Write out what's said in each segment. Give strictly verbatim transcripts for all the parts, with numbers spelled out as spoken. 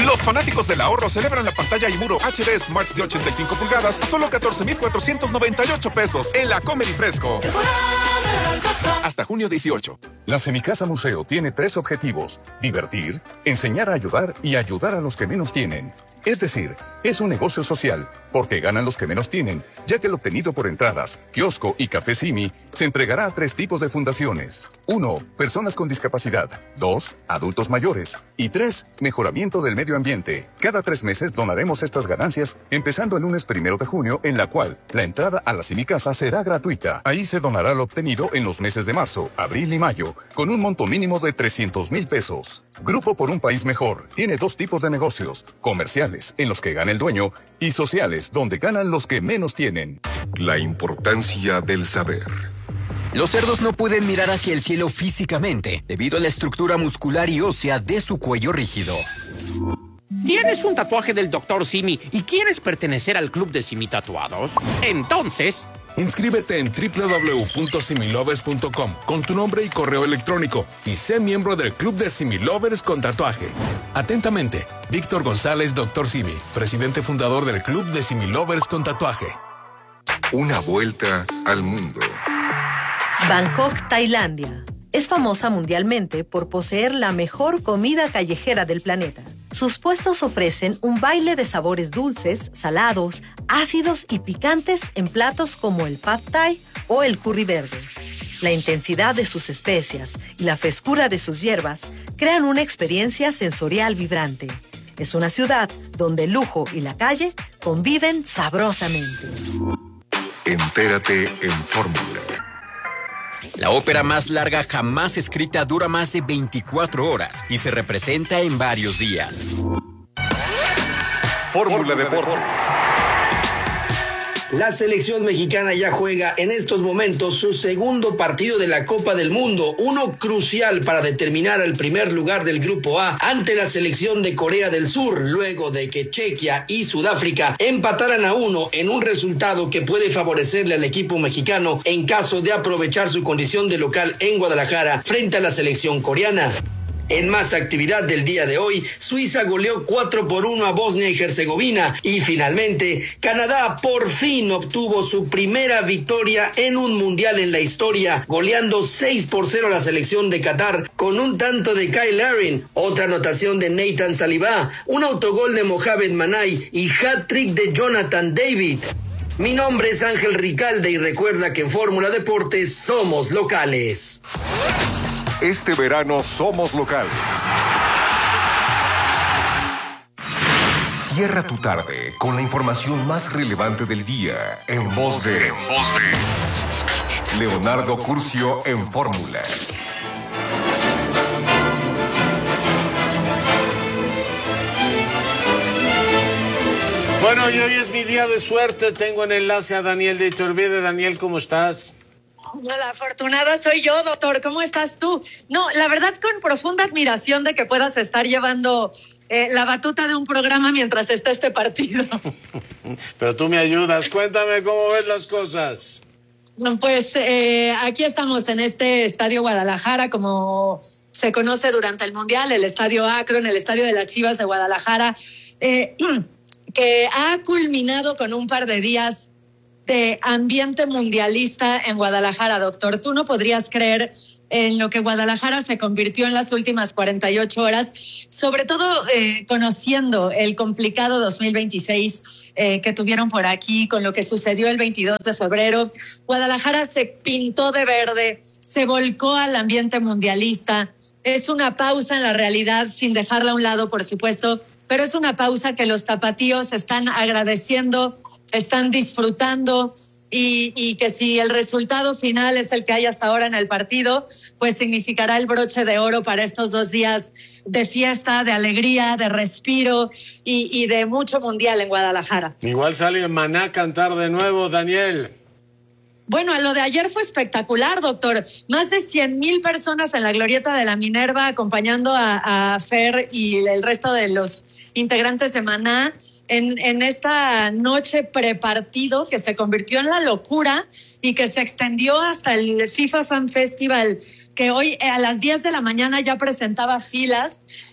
Los fanáticos del ahorro celebran la pantalla y muro H D Smart de ochenta y cinco pulgadas a solo catorce mil cuatrocientos noventa y ocho pesos en la Comer y Fresco. Hasta junio dieciocho. La Semicasa Museo tiene tres objetivos: divertir, enseñar a ayudar y ayudar a los que menos tienen. Es decir, es un negocio social, porque ganan los que menos tienen, ya que el obtenido por entradas, kiosco y café Simi se entregará a tres tipos de fundaciones. Uno, personas con discapacidad. Dos, adultos mayores. Y tres, mejoramiento del medio ambiente. Cada tres meses donaremos estas ganancias, empezando el lunes primero de junio, en la cual la entrada a la Semicasa será gratuita. Ahí se donará lo obtenido en los meses de marzo, abril y mayo, con un monto mínimo de trescientos mil pesos. Grupo por un País Mejor tiene dos tipos de negocios: comerciales, en los que gana el dueño, y sociales, donde ganan los que menos tienen. La importancia del saber. Los cerdos no pueden mirar hacia el cielo físicamente, debido a la estructura muscular y ósea de su cuello rígido. ¿Tienes un tatuaje del doctor Simi y quieres pertenecer al club de Simi Tatuados? Entonces... inscríbete en doble u doble u doble u punto similovers punto com con tu nombre y correo electrónico y sé miembro del Club de Similovers con tatuaje. Atentamente, Víctor González, doctor Simi, presidente fundador del Club de Similovers con tatuaje. Una vuelta al mundo. Bangkok, Tailandia. Es famosa mundialmente por poseer la mejor comida callejera del planeta. Sus puestos ofrecen un baile de sabores dulces, salados, ácidos y picantes en platos como el Pad Thai o el curry verde. La intensidad de sus especias y la frescura de sus hierbas crean una experiencia sensorial vibrante. Es una ciudad donde el lujo y la calle conviven sabrosamente. Entérate en Fórmula. La ópera más larga jamás escrita dura más de veinticuatro horas y se representa en varios días. Fórmula Deportes. La selección mexicana ya juega en estos momentos su segundo partido de la Copa del Mundo, uno crucial para determinar el primer lugar del Grupo A ante la selección de Corea del Sur, luego de que Chequia y Sudáfrica empataran a uno en un resultado que puede favorecerle al equipo mexicano en caso de aprovechar su condición de local en Guadalajara frente a la selección coreana. En más actividad del día de hoy, Suiza goleó cuatro por uno a Bosnia y Herzegovina y finalmente Canadá por fin obtuvo su primera victoria en un mundial en la historia, goleando seis por cero a la selección de Qatar con un tanto de Kyle Larin, otra anotación de Nathan Saliba, un autogol de Mohamed Manay y hat-trick de Jonathan David. Mi nombre es Ángel Ricalde y recuerda que en Fórmula Deportes somos locales. Este verano somos locales. Cierra tu tarde con la información más relevante del día en voz de, en voz de Leonardo Curcio en Fórmula. Bueno, y hoy es mi día de suerte. Tengo en enlace a Daniel de Iturbide. Daniel, ¿cómo estás? La afortunada soy yo, doctor. ¿Cómo estás tú? No, la verdad, con profunda admiración de que puedas estar llevando eh, la batuta de un programa mientras está este partido. Pero tú me ayudas. Cuéntame cómo ves las cosas. Pues eh, aquí estamos en este Estadio Guadalajara, como se conoce durante el Mundial, el Estadio Akron, el Estadio de las Chivas de Guadalajara, eh, que ha culminado con un par de días de ambiente mundialista en Guadalajara, doctor. Tú no podrías creer en lo que Guadalajara se convirtió en las últimas cuarenta y ocho horas, sobre todo eh, conociendo el complicado dos mil veintiséis eh, que tuvieron por aquí, con lo que sucedió el veintidós de febrero. Guadalajara se pintó de verde, se volcó al ambiente mundialista. Es una pausa en la realidad, sin dejarla a un lado, por supuesto, pero es una pausa que los tapatíos están agradeciendo, están disfrutando, y, y que si el resultado final es el que hay hasta ahora en el partido, pues significará el broche de oro para estos dos días de fiesta, de alegría, de respiro y, y de mucho mundial en Guadalajara. Igual sale Maná a cantar de nuevo, Daniel. Bueno, lo de ayer fue espectacular, doctor. Más de cien mil personas en la glorieta de la Minerva acompañando a, a Fer y el resto de los integrantes de Maná en, en esta noche prepartido que se convirtió en la locura y que se extendió hasta el FIFA Fan Festival, que hoy a las diez de la mañana ya presentaba filas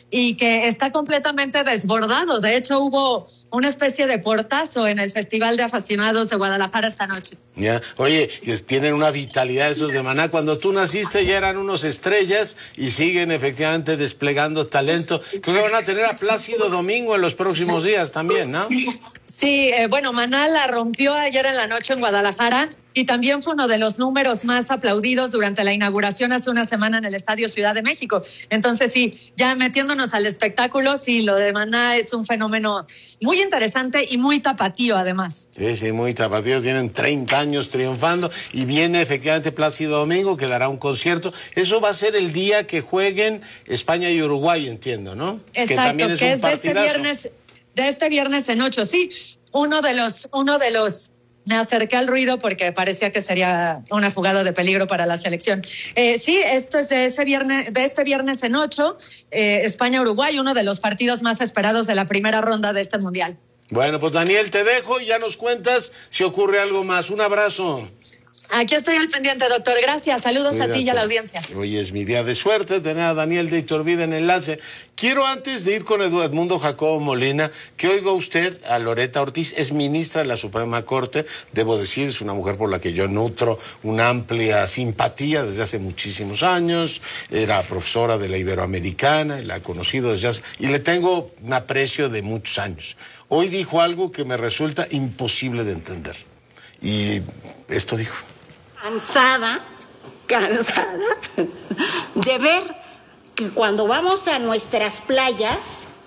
y que está completamente desbordado. De hecho, hubo una especie de portazo en el Festival de Aficionados de Guadalajara esta noche. Ya, oye, tienen una vitalidad esos de Maná. Cuando tú naciste ya eran unos estrellas y siguen efectivamente desplegando talento. Creo que van a tener a Plácido Domingo en los próximos días también, ¿no? Sí, eh, bueno, Maná la rompió ayer en la noche en Guadalajara y también fue uno de los números más aplaudidos durante la inauguración hace una semana en el Estadio Ciudad de México. Entonces, sí, ya metiéndonos al espectáculo, sí, lo de Maná es un fenómeno muy interesante y muy tapatío, además. Sí, sí, muy tapatío. Tienen treinta años triunfando y viene efectivamente Plácido Domingo, que dará un concierto. Eso va a ser el día que jueguen España y Uruguay, entiendo, ¿no? Exacto, que también es que un es de este partidazo. viernes, de este viernes en ocho, sí. Uno de los, uno de los Me acerqué al ruido porque parecía que sería una jugada de peligro para la selección. Eh, sí, esto es de ese viernes, de este viernes en ocho, eh, España-Uruguay, uno de los partidos más esperados de la primera ronda de este mundial. Bueno, pues Daniel, te dejo y ya nos cuentas si ocurre algo más. Un abrazo. Aquí estoy al pendiente, doctor. Gracias. Saludos Cuídate. A ti y a la audiencia. Hoy es mi día de suerte tener a Daniel de Iturbide en enlace. Quiero, antes de ir con Edmundo Jacobo Molina, que oiga usted a Loretta Ortiz, es ministra de la Suprema Corte. Debo decir, es una mujer por la que yo nutro una amplia simpatía desde hace muchísimos años. Era profesora de la Iberoamericana, la he conocido desde hace... y le tengo un aprecio de muchos años. Hoy dijo algo que me resulta imposible de entender. Y esto dijo. Cansada, cansada de ver que cuando vamos a nuestras playas,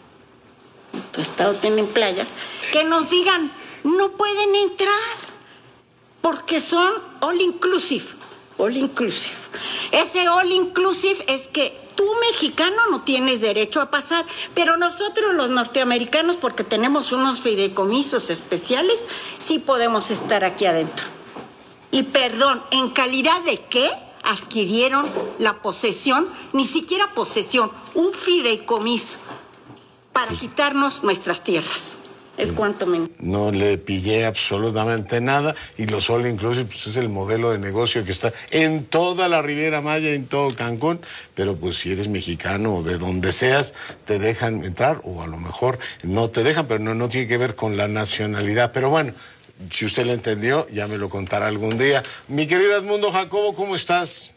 tu estado tiene playas, que nos digan, no pueden entrar, porque son all inclusive, all inclusive. Ese all inclusive es que tú, mexicano, no tienes derecho a pasar, pero nosotros los norteamericanos, porque tenemos unos fideicomisos especiales, sí podemos estar aquí adentro. Y perdón, ¿en calidad de qué adquirieron la posesión? Ni siquiera posesión, un fideicomiso para quitarnos nuestras tierras. Es cuanto menos. No le pillé absolutamente nada y lo solo inclusive pues, es el modelo de negocio que está en toda la Riviera Maya, en todo Cancún, pero pues si eres mexicano o de donde seas, te dejan entrar o a lo mejor no te dejan, pero no, no tiene que ver con la nacionalidad. Pero bueno, si usted lo entendió, ya me lo contará algún día. Mi querido Edmundo Jacobo, ¿cómo estás?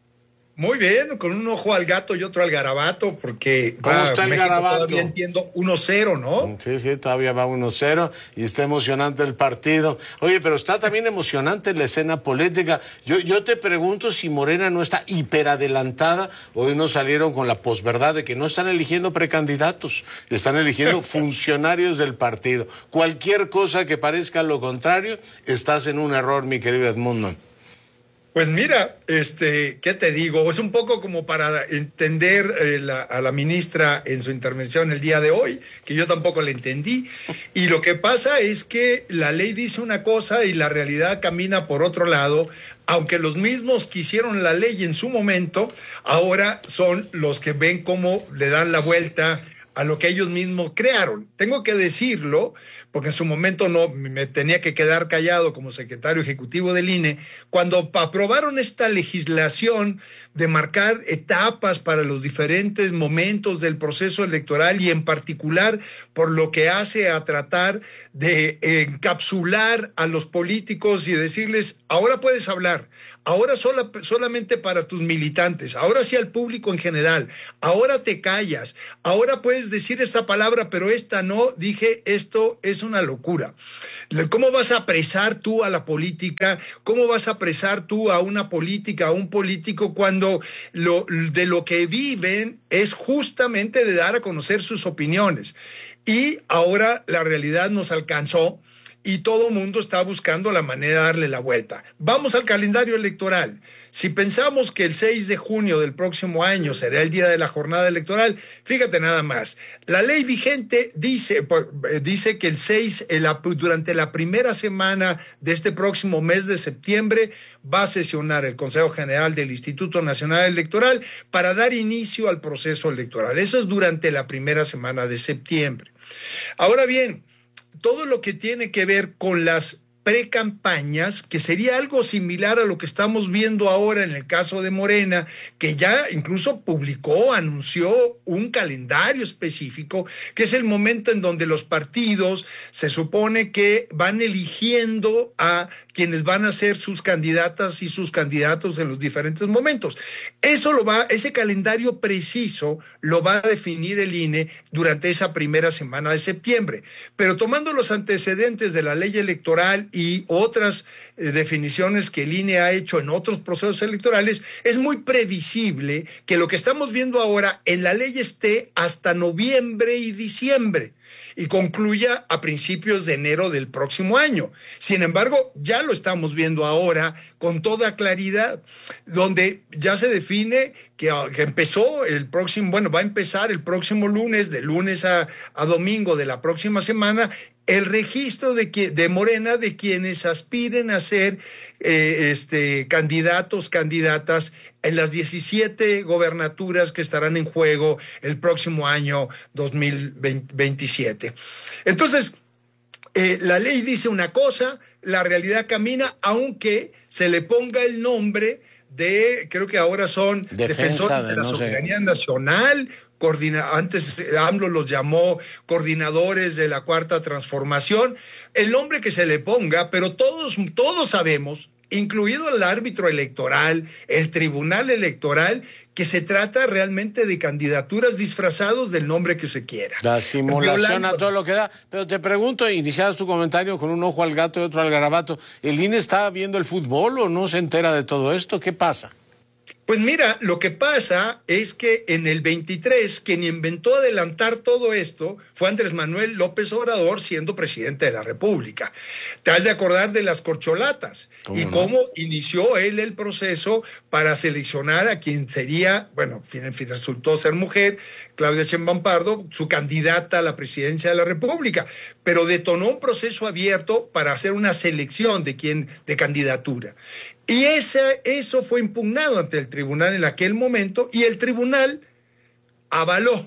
Muy bien, con un ojo al gato y otro al garabato, porque ¿cómo va, está el México garabato? Todavía entiendo uno cero, ¿no? Sí, sí, todavía va uno cero y está emocionante el partido. Oye, pero está también emocionante la escena política. Yo, yo te pregunto si Morena no está hiperadelantada. Hoy nos salieron con la posverdad de que no están eligiendo precandidatos, están eligiendo funcionarios del partido. Cualquier cosa que parezca lo contrario, estás en un error, mi querido Edmundo. Pues mira, este, ¿qué te digo? Es un poco como para entender eh, la, a la ministra en su intervención el día de hoy, que yo tampoco la entendí. Y lo que pasa es que la ley dice una cosa y la realidad camina por otro lado, aunque los mismos que hicieron la ley en su momento, ahora son los que ven cómo le dan la vuelta a lo que ellos mismos crearon. Tengo que decirlo, porque en su momento no me tenía que quedar callado como secretario ejecutivo del I N E, cuando aprobaron esta legislación de marcar etapas para los diferentes momentos del proceso electoral y en particular por lo que hace a tratar de encapsular a los políticos y decirles, ahora puedes hablar, ahora sola, solamente para tus militantes, ahora sí al público en general, ahora te callas, ahora puedes decir esta palabra, pero esta no, dije, esto es una locura. ¿Cómo vas a apresar tú a la política? ¿Cómo vas a apresar tú a una política, a un político cuando lo, de lo que viven es justamente de dar a conocer sus opiniones? Y ahora la realidad nos alcanzó y todo el mundo está buscando la manera de darle la vuelta. Vamos al calendario electoral. Si pensamos que el seis de junio del próximo año será el día de la jornada electoral, fíjate nada más. La ley vigente dice, dice que el seis, durante la primera semana de este próximo mes de septiembre, va a sesionar el Consejo General del Instituto Nacional Electoral para dar inicio al proceso electoral. Eso es durante la primera semana de septiembre. Ahora bien, todo lo que tiene que ver con las precampañas, que sería algo similar a lo que estamos viendo ahora en el caso de Morena, que ya incluso publicó, anunció un calendario específico, que es el momento en donde los partidos se supone que van eligiendo a quienes van a ser sus candidatas y sus candidatos en los diferentes momentos. Eso lo va, ese calendario preciso lo va a definir el I N E durante esa primera semana de septiembre. Pero tomando los antecedentes de la ley electoral y otras eh, definiciones que el I N E ha hecho en otros procesos electorales, es muy previsible que lo que estamos viendo ahora en la ley esté hasta noviembre y diciembre y concluya a principios de enero del próximo año. Sin embargo, ya lo estamos viendo ahora con toda claridad, donde ya se define que, que empezó el próximo, bueno, va a empezar el próximo lunes, de lunes a, a domingo de la próxima semana, el registro de, que, de Morena de quienes aspiren a ser eh, este, candidatos, candidatas en las diecisiete gobernaturas que estarán en juego el próximo año dos mil veintisiete. Entonces, eh, la ley dice una cosa, la realidad camina, aunque se le ponga el nombre de, creo que ahora son Defensa defensores de, de la no soberanía sé. nacional. Coordina, antes AMLO los llamó coordinadores de la Cuarta Transformación, el nombre que se le ponga, pero todos, todos sabemos, incluido el árbitro electoral, el tribunal electoral, que se trata realmente de candidaturas disfrazados del nombre que se quiera. La simulación Violando. a todo lo que da. Pero te pregunto, iniciabas tu comentario con un ojo al gato y otro al garabato, ¿el I N E está viendo el fútbol o no se entera de todo esto? ¿Qué pasa? Pues mira, lo que pasa es que en el veintitrés, quien inventó adelantar todo esto fue Andrés Manuel López Obrador, siendo presidente de la República. Te has de acordar de las corcholatas y no? cómo inició él el proceso para seleccionar a quien sería, bueno, en fin, resultó ser mujer, Claudia Sheinbaum Pardo, su candidata a la presidencia de la República, pero detonó un proceso abierto para hacer una selección de quien, de candidatura. Y ese, eso fue impugnado ante el tribunal en aquel momento y el tribunal avaló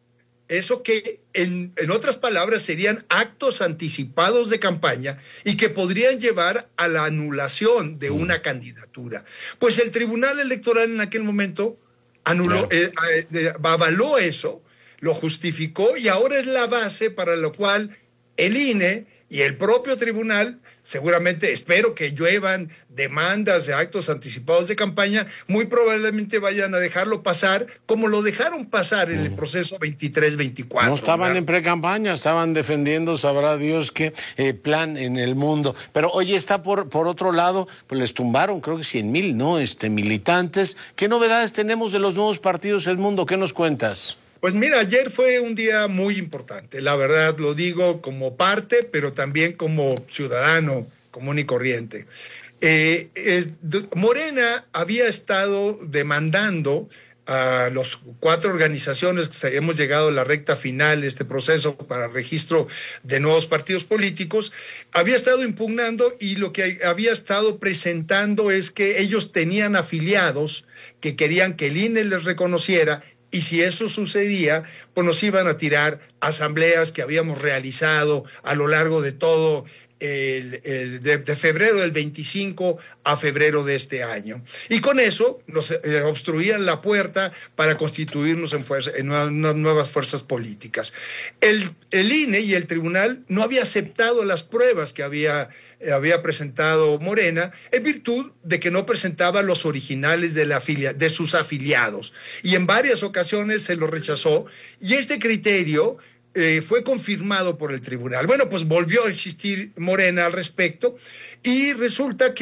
eso que en, en otras palabras serían actos anticipados de campaña y que podrían llevar a la anulación de una candidatura. Pues el tribunal electoral en aquel momento anuló, claro. eh, eh, avaló eso, lo justificó y ahora es la base para lo cual el I N E y el propio tribunal, seguramente espero que lluevan demandas de actos anticipados de campaña, muy probablemente vayan a dejarlo pasar como lo dejaron pasar en el proceso veintitrés veinticuatro. No estaban ¿verdad? en pre-campaña, estaban defendiendo, sabrá Dios qué eh, plan en el mundo. Pero oye, está por, por otro lado, pues les tumbaron creo que cien mil, ¿no? Este, militantes. ¿Qué novedades tenemos de los nuevos partidos del mundo? ¿Qué nos cuentas? Pues mira, ayer fue un día muy importante, la verdad lo digo como parte, pero también como ciudadano común y corriente. Eh, es, Morena había estado demandando a las cuatro organizaciones que hemos llegado a la recta final de este proceso para registro de nuevos partidos políticos, había estado impugnando y lo que había estado presentando es que ellos tenían afiliados que querían que el I N E les reconociera. Y si eso sucedía, pues nos iban a tirar asambleas que habíamos realizado a lo largo de todo el, el de, de febrero del veinticinco a febrero de este año. Y con eso nos eh, obstruían la puerta para constituirnos en, fuerza, en unas nuevas fuerzas políticas. El, el I N E y el tribunal no había aceptado las pruebas que había había presentado Morena en virtud de que no presentaba los originales de, la afilia, de sus afiliados y en varias ocasiones se lo rechazó y este criterio eh, fue confirmado por el tribunal. Bueno, pues volvió a existir Morena al respecto y resulta que